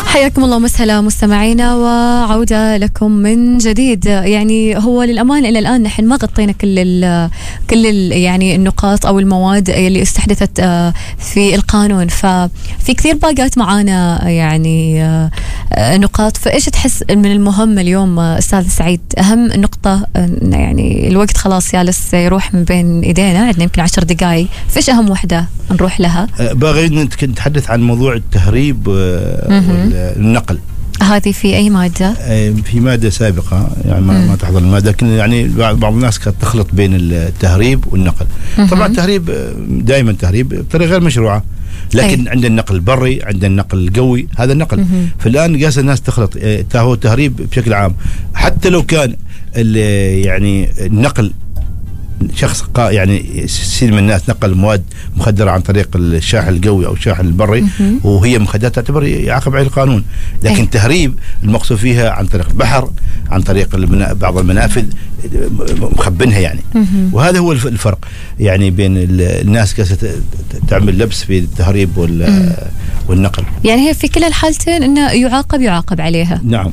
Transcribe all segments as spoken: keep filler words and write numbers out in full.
حياكم الله ومسهلا مستمعينا وعودة لكم من جديد. يعني هو للأمانة إلى الآن نحن ما غطينا كل ال كل ال يعني النقاط أو المواد اللي استحدثت في القانون، ففي كثير باقات معانا يعني نقاط. فإيش تحس من المهم اليوم أستاذ سعيد؟ أهم نقطة يعني الوقت خلاص جالس يروح من بين إيدينا، عندنا يمكن عشر دقائق، فإيش أهم وحدة نروح لها؟ باغي نتحدث عن موضوع التهريب والنقل. هذه في أي مادة؟ في مادة سابقة يعني ما, ما تحضر المادة، لكن يعني بعض الناس كانت تخلط بين التهريب والنقل. طبعا التهريب دائما تهريب بطريقة غير مشروعة، لكن أي. عند النقل البري، عند النقل القوي، هذا النقل. فالآن قاس الناس تخلط، هو التهريب بشكل عام. حتى لو كان يعني النقل شخص قا يعني يصير من الناس نقل مواد مخدرة عن طريق الشاحن القوي أو الشاحن البري وهي مخدرات، تعتبر يعاقب عليه القانون. لكن التهريب المقصود فيها عن طريق البحر، عن طريق بعض المنافذ مخبنها يعني. وهذا هو الفرق يعني بين الناس كاسة تعمل لبس في التهريب والنقل. يعني هي في كلا الحالتين انه يعاقب يعاقب عليها. نعم،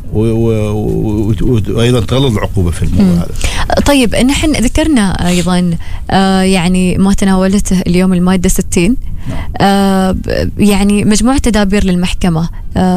وايضا تغلظ العقوبة في الموضوع هذا. طيب نحن ذكرنا ايضا آه يعني ما تناولته اليوم المادة ستين، آه يعني مجموعة تدابير للمحكمة.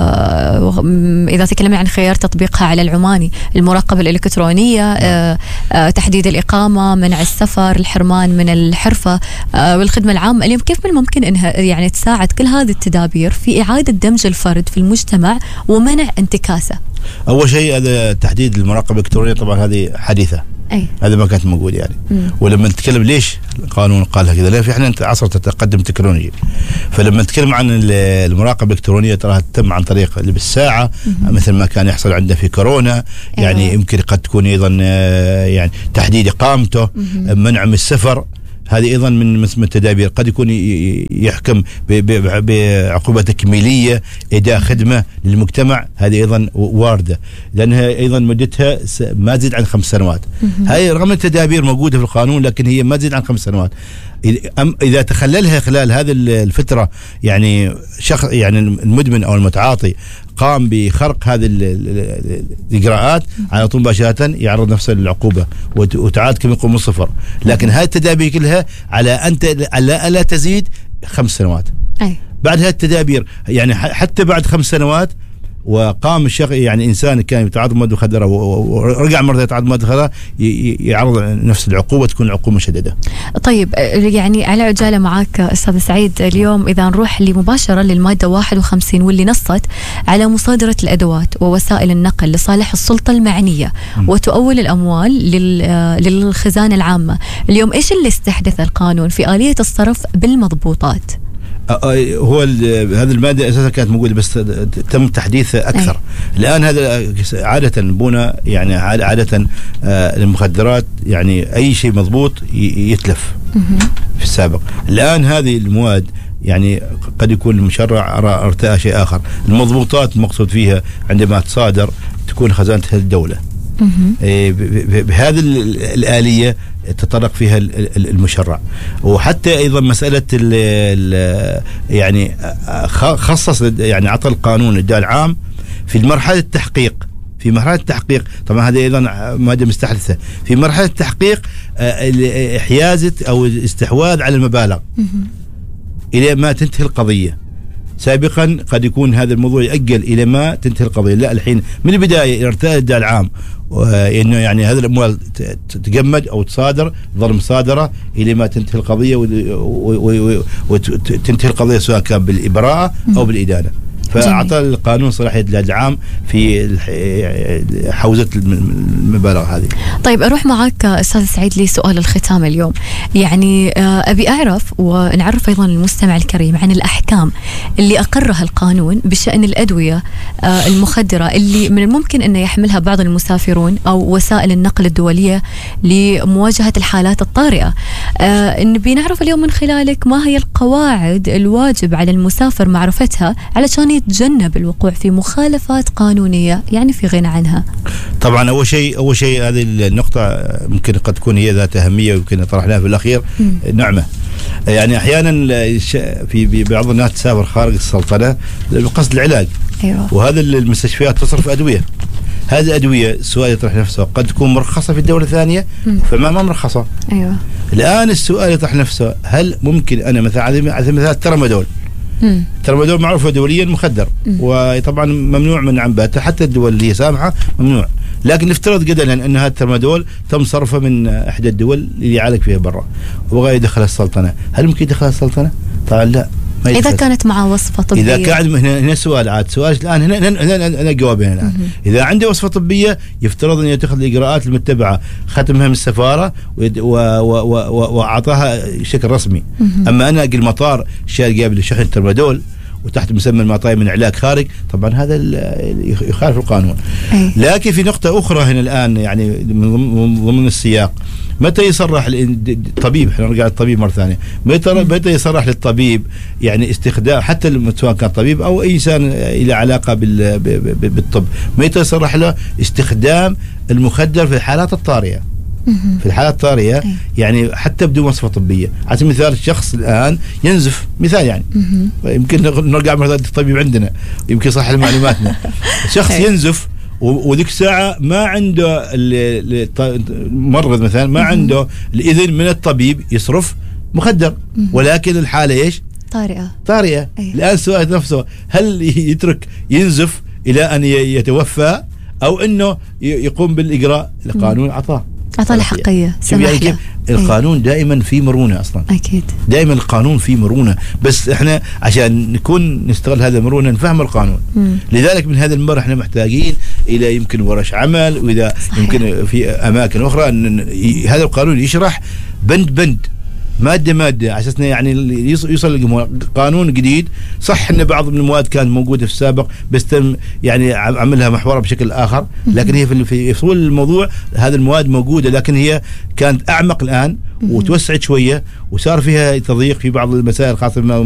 آه إذا تكلمنا عن خيار تطبيقها على العماني، المراقبة الإلكترونية، آه آه تحديد الإقامة، منع السفر، الحرمان من الحرفة، آه والخدمة العامة. اليوم كيف من الممكن أنها يعني تساعد كل هذه التدابير في إعادة دمج الفرد في المجتمع ومنع انتكاسه؟ أول شيء هذا تحديد المراقبة الإلكترونية، طبعا هذه حديثة. أي. هذا ما كانت موجود يعني. مم. ولما نتكلم ليش القانون قالها كذا، لأن في احنا عصر تقدم تكنولوجي. فلما نتكلم عن المراقبة الإلكترونية تراها تتم عن طريق بالساعة، مم. مثل ما كان يحصل عندنا في كورونا. يعني أيوة. يمكن قد تكون أيضا يعني تحديد إقامته، مم. منع من السفر، هذه أيضا من من التدابير. قد يكون يحكم بعقوبة تكميلية، إداء خدمة للمجتمع، هذه أيضا واردة، لأنها أيضا مدتها ما تزيد عن خمس سنوات. هاي رغم التدابير موجودة في القانون، لكن هي ما تزيد عن خمس سنوات. إذا تخللها خلال هذه الفترة يعني شخص يعني المدمن أو المتعاطي قام بخرق هذه الإجراءات، على طول مباشرة يعرض نفسه للعقوبة وتعاد كما يقوم الصفر. لكن هذه التدابير كلها على أنت لا, لا تزيد خمس سنوات. أي. بعد هذه التدابير يعني حتى بعد خمس سنوات وقام الشخص يعني إنسان كان يتعاطى مواد مخدرة ورجع مرة يتعاطى مواد مخدرة، يعرض نفس العقوبة، تكون عقوبة مشددة. طيب يعني على عجالة معاك أستاذ سعيد، اليوم إذا نروح مباشرة للمادة واحد وخمسين واللي نصت على مصادرة الأدوات ووسائل النقل لصالح السلطة المعنية م. وتؤول الأموال للخزانة العامة، اليوم إيش اللي استحدث القانون في آلية الصرف بالمضبوطات؟ هو هذه المادة أساسا كانت موجودة بس تم تحديثها أكثر. أي. الآن هذا عادة بونا يعني عادة المخدرات يعني أي شيء مضبوط يتلف في السابق. الآن هذه المواد يعني قد يكون المشرع ارتأى شيء آخر. المضبوطات المقصود فيها عندما تصادر تكون خزانتها الدولة. بهذه الآلية تطرق فيها المشرع. وحتى أيضا مسألة ال ال يعني خصص يعني عطى القانون الإداء العام في مرحلة التحقيق. في مرحلة التحقيق طبعا هذه أيضا مادة مستحدثة. في مرحلة التحقيق حيازة أو استحواذ على المبالغ إلى ما تنتهي القضية. سابقا قد يكون هذا الموضوع يأجل إلى ما تنتهي القضية، لا الحين من البداية ارتأى الإداء العام وإنه يعني هذه الأموال تتجمد أو تصادر ظل مصادرة إلى ما تنتهي القضية وتنتهي القضية سواء كان بالإبراءة أو بالإدانة. فأعطى القانون صلاحية الإداء العام في حوزة المبالغ هذه. طيب أروح معك أستاذ سعيد لسؤال الختام اليوم. يعني أبي أعرف ونعرف أيضا المستمع الكريم عن الأحكام اللي أقرها القانون بشأن الأدوية المخدرة اللي من الممكن أن يحملها بعض المسافرون أو وسائل النقل الدولية لمواجهة الحالات الطارئة. نبي نعرف اليوم من خلالك ما هي القواعد الواجب على المسافر معرفتها علشان يتجنب الوقوع في مخالفات قانونية يعني في غنى عنها؟ طبعا أول شيء أول شيء هذه النقطة ممكن قد تكون هي ذات أهمية ويمكن طرحناها في الأخير. م. نعمة يعني أحيانا في بعض الناس تسافر خارج السلطنة بقصد العلاج. أيوة. وهذا المستشفيات تصرف أدوية، هذه الأدوية السؤال يطرح نفسه قد تكون مرخصة في الدولة الثانية فما ما مرخصة. أيوة. الآن السؤال يطرح نفسه هل ممكن أنا مثلا على مثال الترامادول، الترامادول معروف دوليا مخدر وطبعا ممنوع من عنباته حتى الدول اللي هي سامحة ممنوع، لكن نفترض جدلا أن هذا الترامادول تم صرفه من إحدى الدول اللي يعالج فيها برا وبغى يدخل السلطنة، هل ممكن يدخل السلطنة؟ طبعا لا. إذا كانت معه وصفة طبية. إذا كان هنا هنا سؤال عاد سؤال الآن هنا هنا هنا, هنا جوابين الآن. إذا عنده وصفة طبية يفترض أن يتخذ الإجراءات المتبعة، ختمها من السفارة وأعطاها بشكل رسمي. أما أنا أجي المطار شال جاب شحن الترامادول وتحت مسمى المعطاء من علاج خارج، طبعا هذا يخالف القانون. أي. لكن في نقطة أخرى هنا الآن يعني ضمن السياق، متى يصرح الطبيب، احنا نرجع للطبيب مرة ثانية، متى متى يصرح للطبيب يعني استخدام حتى سواء كان طبيب أو أي إنسان إلى علاقة بالطب، متى يصرح له استخدام المخدر في الحالات الطارئة؟ في الحالات الطارئة يعني حتى بدون وصفة طبية. على سبيل المثال الشخص الآن ينزف مثال يعني يمكن نرجع مثلا الطبيب عندنا يمكن صح لمعلوماتنا شخص ينزف وذيك الساعة ما عنده الممرض مثلا ما عنده الإذن من الطبيب يصرف مخدر، ولكن الحالة إيش؟ طارئة طارئة. الآن سؤال نفسه هل يترك ينزف إلى أن يتوفى أو أنه يقوم بالإجراء؟ القانون عطاه أعطى الحقية سمح له. القانون دائما في مرونة أصلا، أكيد دائما القانون في مرونة، بس إحنا عشان نكون نستغل هذا المرونة نفهم القانون. مم. لذلك من هذا المرة إحنا محتاجين إلى يمكن ورش عمل، وإذا صحيح. يمكن في أماكن أخرى أن هذا القانون يشرح بند بند مادة مادة على أساسنا يعني يوصل قانون جديد. صح أن بعض من المواد كانت موجودة في السابق بس تم يعني عملها محورة بشكل آخر، لكن هي في فصول الموضوع هذا المواد موجودة لكن هي كانت أعمق الآن وتوسعت شوية وصار فيها تضييق في بعض المسائل خاصة